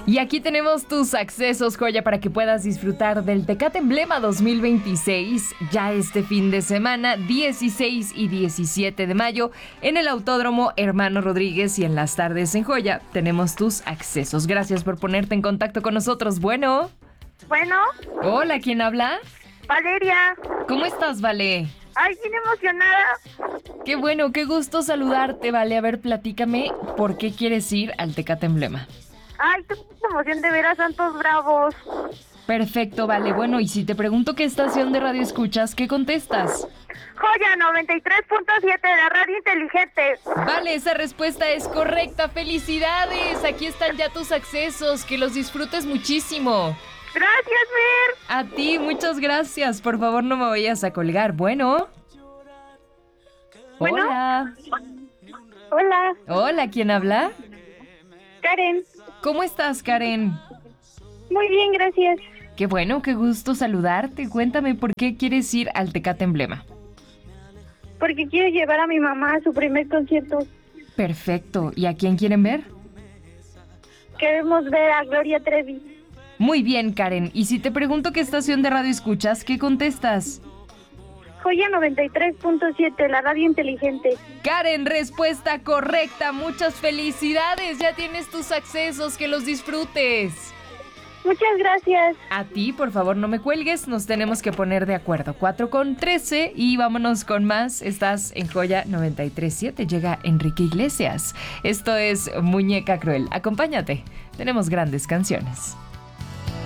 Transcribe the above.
Y aquí tenemos tus accesos, joya, para que puedas disfrutar del Tecate Emblema 2026 ya este fin de semana, 16 y 17 de mayo, en el Autódromo Hermano Rodríguez y en las tardes en Joya. Tenemos tus accesos. Gracias por ponerte en contacto con nosotros. Bueno. Hola, ¿quién habla? Valeria. ¿Cómo estás, Vale? Ay, bien emocionada. Qué bueno, qué gusto saludarte, Vale. A ver, platícame, ¿por qué quieres ir al Tecate Emblema? Ay, tengo mucha emoción de ver a Santos Bravos. Perfecto, Vale. Bueno, y si te pregunto qué estación de radio escuchas, ¿qué contestas? Joya 93.7 de la radio inteligente. Vale, esa respuesta es correcta. ¡Felicidades! Aquí están ya tus accesos. Que los disfrutes muchísimo. Gracias, Fer. A ti, muchas gracias. Por favor, no me vayas a colgar. Bueno. ¿Bueno? Hola. Hola, Hola, ¿quién habla? Karen. ¿Cómo estás, Karen? Muy bien, gracias. Qué bueno, qué gusto saludarte. Cuéntame, ¿por qué quieres ir al Tecate Emblema? Porque quiero llevar a mi mamá a su primer concierto. Perfecto. ¿Y a quién quieren ver? Queremos ver a Gloria Trevi. Muy bien, Karen. Y si te pregunto qué estación de radio escuchas, ¿qué contestas? Joya 93.7, la radio inteligente. Karen, respuesta correcta. Muchas felicidades. Ya tienes tus accesos. Que los disfrutes. Muchas gracias. A ti, por favor, no me cuelgues. Nos tenemos que poner de acuerdo. 4:13 y vámonos con más. Estás en Joya 93.7. Llega Enrique Iglesias. Esto es Muñeca Cruel. Acompáñate. Tenemos grandes canciones.